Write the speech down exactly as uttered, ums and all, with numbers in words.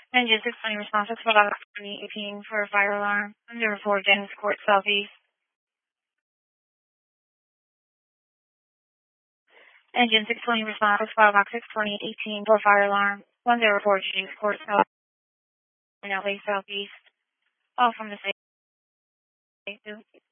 Engine six twenty responsive to about twenty eighteen for a fire alarm. Under report, Dennis Court, Southeast. Engine six twenty responsive to about six twenty eighteen for a fire alarm. Under report, James Court, South, L A Southeast. All from the state.